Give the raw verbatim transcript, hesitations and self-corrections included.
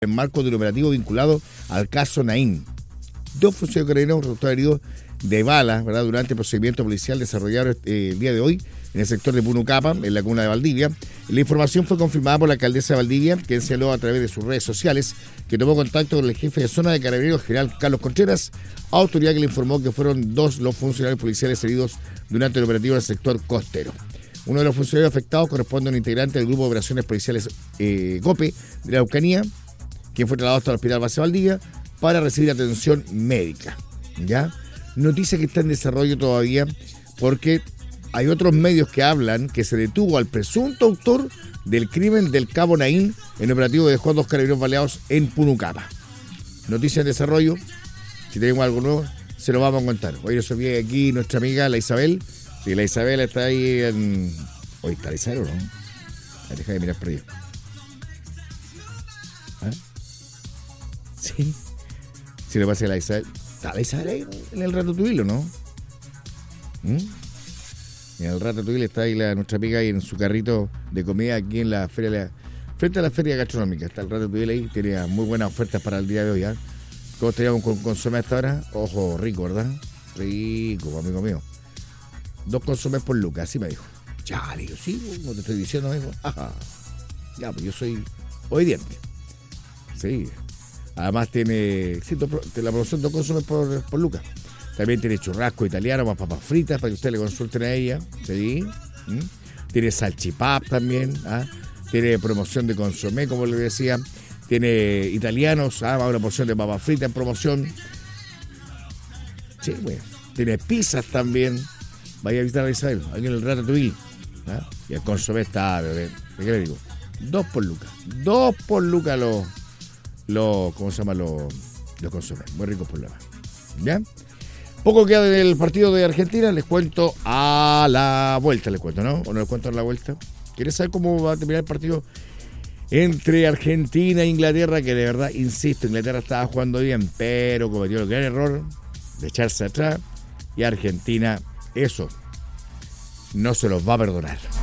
en marco de un operativo vinculado al caso Naín. Dos funcionarios carabineros resultaron heridos de bala, ¿verdad?, durante el procedimiento policial desarrollado eh, el día de hoy en el sector de Punucapa, en la comuna de Valdivia. La información fue confirmada por la alcaldesa de Valdivia, quien señaló a través de sus redes sociales que tomó contacto con el jefe de zona de Carabineros, general Carlos Contreras, autoridad que le informó que fueron dos los funcionarios policiales heridos durante el operativo en el sector costero. Uno de los funcionarios afectados corresponde a un integrante del grupo de operaciones policiales eh, GOPE de la Araucanía, quien fue trasladado hasta el Hospital Base Valdivia para recibir atención médica. ¿Ya? Noticia que está en desarrollo todavía porque hay otros medios que hablan que se detuvo al presunto autor del crimen del cabo Naín en el operativo que dejó a dos carabineros baleados en Punucapa. Noticia en desarrollo. Si tenemos algo nuevo, se lo vamos a contar. Hoy nos envía aquí nuestra amiga la Isabel. Sí, la Isabel está ahí en... Hoy está la Isabel, ¿o no? La deja de mirar por ahí. ¿Ah? Sí. Si le pasa a la Isabel. ¿Está la Isabel ahí en el Ratatouille, o no? ¿Mm? En el Ratatouille está ahí la, nuestra amiga ahí en su carrito de comida aquí en la feria, la, frente a la feria gastronómica. Está el Ratatouille ahí, tenía muy buenas ofertas para el día de hoy. ¿eh? ¿Cómo teníamos con consomé hasta ahora? Ojo, rico, ¿verdad? Rico, amigo mío. Dos consomés por lucas, así me dijo. Ya, le digo, sí, como te estoy diciendo, amigo. Ajá. Ya, pues yo soy obediente. Sí. Además tiene, sí, la promoción dos consomés por, por lucas. También tiene churrasco italiano, más papas fritas, para que ustedes le consulten a ella. ¿Sí? ¿Mm? Tiene salchipap también. ¿ah? Tiene promoción de consomé, como le decía. Tiene italianos, ¿ah? Una porción de papas fritas en promoción. Sí, bueno. Tiene pizzas también. Vaya a visitar a Isabel, aquí en el Ratatouille. ¿Ah? Y el consomé está, ¿de qué le digo? Dos por lucas. Dos por lucas los, los, ¿cómo se llama? Los, los consomés. Muy ricos por la mano. ¿Ya? Poco queda del partido de Argentina, les cuento a la vuelta, les cuento, ¿no? ¿O no les cuento a la vuelta? ¿Quieres saber cómo va a terminar el partido entre Argentina e Inglaterra? Que de verdad, insisto, Inglaterra estaba jugando bien, pero cometió el gran error de echarse atrás y Argentina, eso, no se los va a perdonar.